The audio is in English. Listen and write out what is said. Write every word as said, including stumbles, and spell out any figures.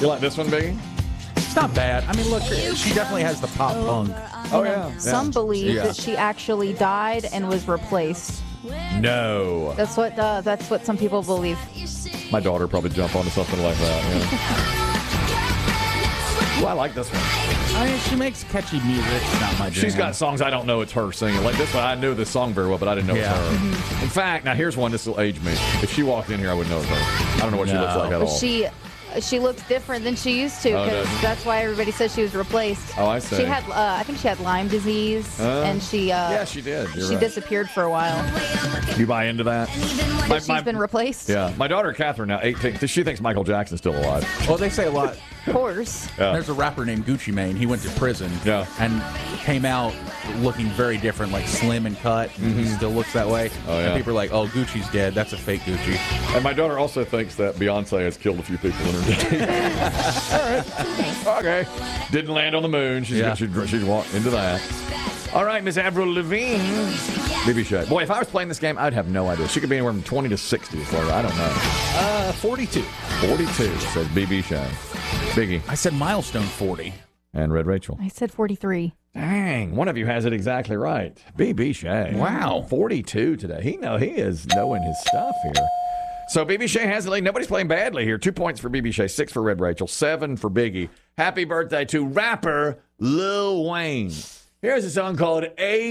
You like this one, Biggie? It's not bad. I mean, look, she definitely has the pop punk. Oh, yeah. Some yeah. believe Yeah. that she actually died and was replaced. No. That's what uh, that's what some people believe. My daughter probably jump onto something like that. Yeah. Well, I like this one. I mean, she makes catchy music. It's not my jam. She's got songs I don't know it's her singing. Like this one, I knew this song very well, but I didn't know Yeah. it's her. In fact, now here's one. This will age me. If she walked in here, I would know it's her. I don't know what she looks No. like at But all. she she looks different than she used to Oh, because does she? that's why everybody says she was replaced. Oh, I see. She had uh, I think she had Lyme disease Uh, and she uh, yeah, she did. You're she right. disappeared for a while. You buy into that? But she's been replaced. Yeah, my daughter Catherine now eighteen. She thinks Michael Jackson's still alive. Well, they say a lot. Of course. Yeah. There's a rapper named Gucci Mane. He went to prison Yeah. and came out looking very different, like slim and cut. And he still looks that way. Oh, yeah. And people are like, oh, Gucci's dead. That's a fake Gucci. And my daughter also thinks that Beyonce has killed a few people in her day. All right. Okay. Didn't land on the moon. She's Yeah. she'd, she'd walk into that. All right, Miss Avril Lavigne. B B Shay. Boy, if I was playing this game, I'd have no idea. She could be anywhere from twenty to sixty. As far as I don't know. Uh, forty-two. forty-two, says B B Shay. Biggie. I said milestone forty. And Red Rachel. I said forty-three. Dang, one of you has it exactly right. B B Shay. Wow. forty-two today. He know he is knowing his stuff here. So B B Shay has the lead. Nobody's playing badly here. Two points for B B Shay, six for Red Rachel, seven for Biggie. Happy birthday to rapper Lil Wayne. Here's a song called A